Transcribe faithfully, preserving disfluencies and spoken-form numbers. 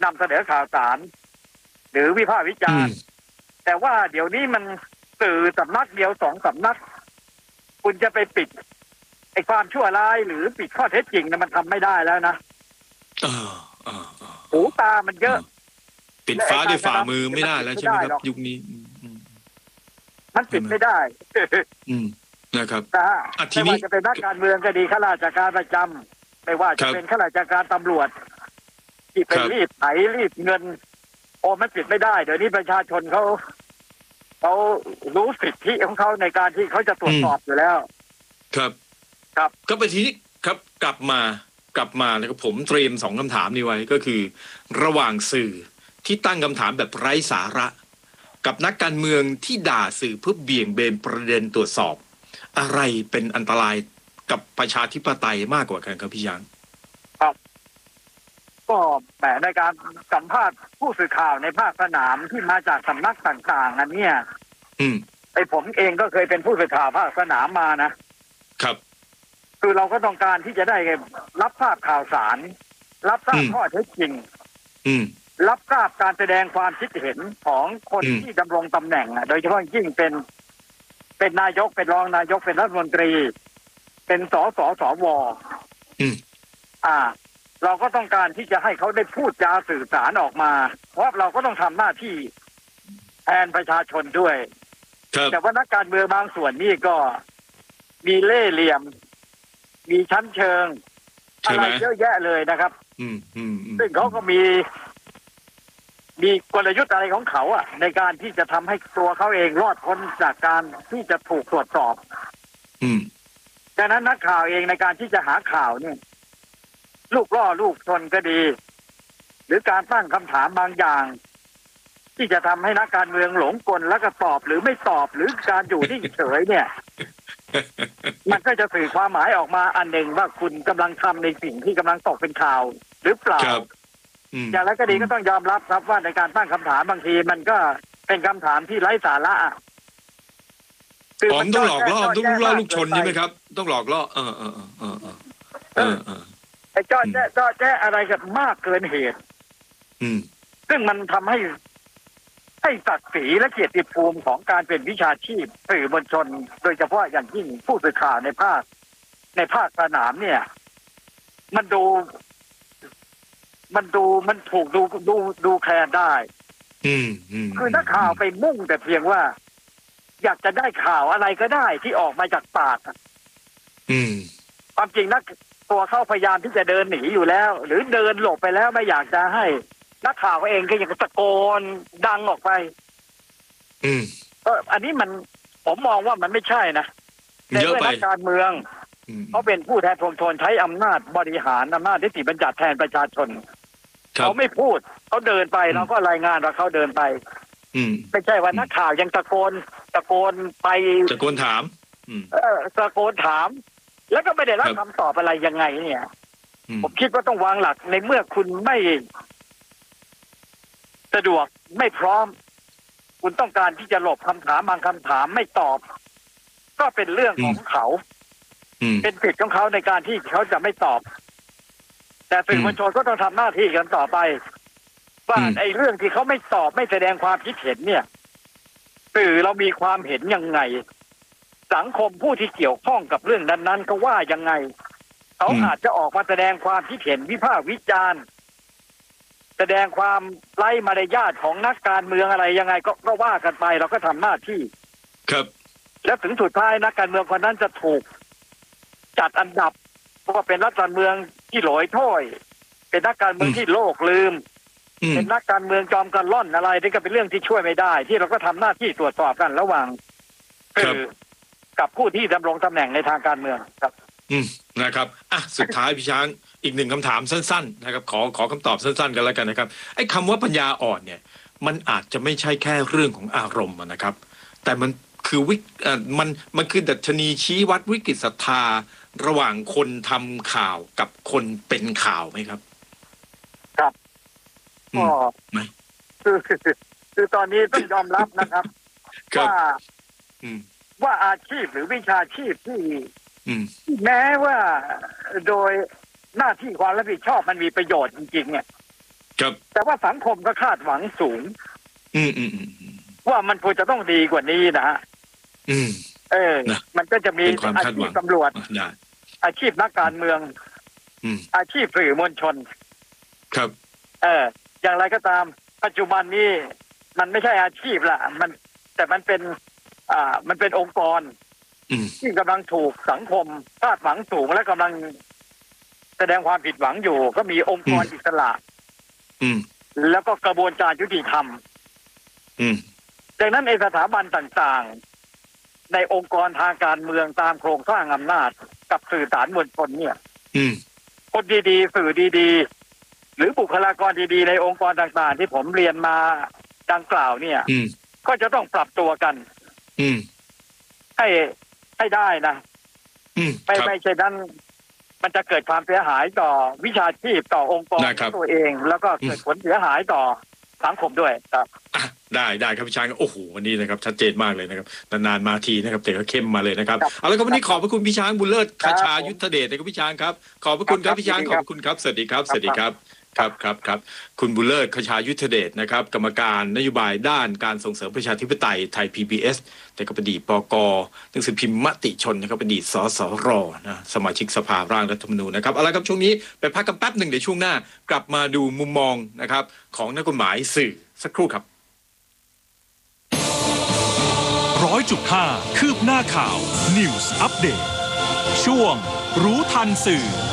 นำเสนอข่าวสารหรือวิพากษ์วิจารณ์แต่ว่าเดี๋ยวนี้มันสื่อสำนักเดียวสองสำนักคุณจะไปปิดไอ้ความชั่วร้ายหรือปิดข้อเท็จจริงเนี่ยมันทำไม่ได้แล้วนะหูตามันเยอะปิดฟ้าด้วยฝ่ามือไม่ได้แล้วใช่ไหมครับยุคนี้มันปิดไม่ได้อืมนะครับไม่ว่าจะเป็นนักการเมืองก็ดีข้าราชการประจำไม่ว่าจะเป็นข้าราชการตำรวจที่ไปรีดไถรีดเงินโอ้มันปิดไม่ได้เดี๋ยวนี้ประชาชนเขาเขารู้สิทธิของเขาในการที่เขาจะตรวจสอบอยู่แล้วครับครับก็ไปทีนี้ครับกลับมากลับมานะครับผมเตรียมสองคำถามนี้ไว้ก็คือระหว่างสื่อที่ตั้งคำถามแบบไร้สาระกับนักการเมืองที่ด่าสื่อเพื่อเบี่ยงเบนประเด็นตรวจสอบอะไรเป็นอันตรายกับประชาธิปไตยมากกว่ากันครับพี่ช้างครับก็แหมในการสัมภาษณ์ผู้สื่อข่าวในภาคสนามที่มาจากสำนักต่างๆอันนี้อืมไอ้ผมเองก็เคยเป็นผู้สื่อข่าวภาคสนามมานะครับคือเราก็ต้องการที่จะได้รับทราบข่าวสารรับทราบข้อเท็จจริงอืมรับทราบการแสดงความคิดเห็นของคนที่ดำรงตำแหน่งโดยเฉพาะยิ่งเป็นเป็นนายกเป็นรองนายกเป็นรัฐมนตรีเป็นสสสวอืมอ่าเราก็ต้องการที่จะให้เขาได้พูดจาสื่อสารออกมาเพราะเราก็ต้องทำหน้าที่แทนประชาชนด้วยแต่ว่านักการเมืองบางส่วนนี่ก็มีเล่ห์เหลี่ยมมีชั้นเชิงอะไรเยอะแยะเลยนะครับซึ่งเขาก็มีมีกลยุทธ์อะไรของเขาอ่ะในการที่จะทำให้ตัวเขาเองรอดพ้นจากการที่จะถูกตรวจสอบดังนั้นนักข่าวเองในการที่จะหาข่าวเนี่ยลูกล่อลูกชนก็ดีหรือการตั้งคำถามบางอย่างที่จะทำให้นักการเมืองหลงกลแล้วก็ตอบหรือไม่ตอบหรือการอยู่นิ่งเฉยเนี่ยมันก็จะสื่อความหมายออกมาอันหนึ่งว่าคุณกำลังทำในสิ่งที่กำลังตกเป็นข่าวหรือเปล่าอย่างไรก็ดีก็ต้องยอมรับครับว่าในการตั้งคำถามบางทีมันก็เป็นคำถามที่ไร้สาระผมต้องหลอกล่อต้องล่อลูกชนใช่ไหมครับต้องหลอกล่อเออเออเออเออเออเออไอ้จ้อแจ๊จ้อแจ๊อะไรกันมากเกินเหตุซึ่งมันทำให้ให้ศักดิ์ศรีและเกียรติภูมิของการเป็นวิชาชีพสื่อมวลชนโดยเฉพาะอย่างยิ่งผู้สื่อข่าวในภาคในภาคสนามเนี่ยมันดูมันดูมันถูกดูดูดูแคลนได้คือนักข่าวไปมุ่งแต่เพียงว่าอยากจะได้ข่าวอะไรก็ได้ที่ออกมาจากปากความจริงนักตัวเขาพยายามที่จะเดินหนีอยู่แล้วหรือเดินหลบไปแล้วไม่อยากจะให้นักข่าวเองก็ยังตะโกนดังออกไปอืมเอออันนี้มันผมมองว่ามันไม่ใช่นะแต่เมื่อนักการเมืองเขาเป็นผู้แทนปวงชนใช้อำนาจบริหารอำนาจนิติบัญญัติแทนประชาชนเขาไม่พูดเขาเดินไปเราก็รายงานว่าเขาเดินไปไม่ใช่ว่านักข่าวยังตะโกนตะโกนไปตะโกนถามเออตะโกนถามแล้วก็ไม่ได้รับคำตอบอะไรยังไงเนี่ยผมคิดว่าต้องวางหลักในเมื่อคุณไม่สะดวกไม่พร้อมคุณต้องการที่จะหลบคำถามบางคำถามไม่ตอบก็เป็นเรื่องของเขาเป็นสิทธิ์ของเขาในการที่เขาจะไม่ตอบแต่สื่อมวลชนก็ต้องทำหน้าที่กันต่อไปว่าไอ้เรื่องที่เขาไม่ตอบไม่แสดงความคิดเห็นเนี่ยสื่อเรามีความเห็นยังไงสังคมผู้ที่เกี่ยวข้องกับเรื่องนั้นๆเขาว่ายังไงเขาอาจจะออกมาแสดงความคิดเห็นวิพากษ์วิจารณ์แสดงความไร้มารยาทของนักการเมืองอะไรยังไงก็ก็ว่ากันไปเราก็ทำหน้าที่ครับแล้วถึงสุดท้ายนักการเมืองคนนั้นจะถูกจัดอันดับเพราะว่าเป็นนักการเมืองที่หลอยถ้อยเป็นนักการเมืองที่โลกลืมเป็นนักการเมืองจอมกันล่อนอะไรนี่ก็เป็นเรื่องที่ช่วยไม่ได้ที่เราก็ทำหน้าที่ตรวจสอบกันระหว่างคือกับผู้ที่ดำรงตำแหน่งในทางการเมืองครับอืมนะครับอ่ะสุดท้ายพี่ช้างอีกหนึ่งคำถามสั้นๆนะครับขอขอคำตอบสั้นๆกันแล้วกันนะครับไอ้คำว่าปัญญาอ่อนเนี่ยมันอาจจะไม่ใช่แค่เรื่องของอารมณ์นะครับแต่มันคือวิอ่ามันมันคือดัชนีชี้วัดวิกฤตศรัทธาระหว่างคนทำข่าวกับคนเป็นข่าวไหมครับครับก็คือคือตอนนี้ต้องยอมรับนะครับว่าว่าอาชีพหรือวิชาชีพที่แม้ว่าโดยหน้าที่ความรับผิดชอบมันมีประโยชน์จริงๆเนี่ยครับแต่ว่าสังคมก็คาดหวังสูงอืมอืมอืมว่ามันควรจะต้องดีกว่านี้นะฮะอืมเออมันก็จะมีอาชีพตำรวจอาชีพนักการเมืองอาชีพสื่อมวลชนครับเอออย่างไรก็ตามปัจจุบันนี้มันไม่ใช่อาชีพละมันแต่มันเป็นอ่ามันเป็นองค์กรที่กำลังถูกสังคมคาดหวังสูงและกำลังแสดงความผิดหวังอยู่ก็มีองค์กรอิสระแล้วก็กระบวนการยุติธรรมดังนั้นในสถาบันต่างๆในองค์กรทางการเมืองตามโครงสร้างอำนาจกับสื่อสารมวลชนเนี่ยคนดีๆสื่อดีๆหรือบุคลากรดีๆในองค์กรต่างๆที่ผมเรียนมาดังกล่าวเนี่ยก็จะต้องปรับตัวกันให้ให้ได้นะไม่ไม่ใช่นั้นมันจะเกิดความเสียหายต่อวิชาชีพต่อองค์กรตัวเองแล้วก็เกิดผลเสียหายต่อสังคมด้วยครับได้ได้ครับพี่ช้างโอ้โหวันนี้นะครับชัดเจนมากเลยนะครับนานๆมาทีนะครับแต่ก็เข้มมาเลยนะครับเอาละครับวันนี้ขอบพระคุณพี่ช้างบุญเลิศคชายุทธเดชนะครับพี่ช้างครับขอบพระคุณครับพี่ช้างขอบพระคุณครับสวัสดีครับสวัสดีครับครับครับครับคุณบุญเลิศคชายุทธเดชนะครับกรรมการนโยบายด้านการส่งเสริมประชาธิปไตยไทย พี บี เอส แต่ก็เป็นอดีตปก.หนังสือพิมพ์มติชนนะครับเป็นอดีตสสรนะสมาชิกสภาร่างรัฐธรรมนูญนะครับเอาละครับช่วงนี้ไปพักกันแป๊บหนึ่งเดี๋ยวช่วงหน้ากลับมาดูมุมมองนะครับของนักกฎหมายสื่อสักครู่ครับร้อยจุดห้าคืบหน้าข่าว News อัปเดตช่วงรู้ทันสื่อ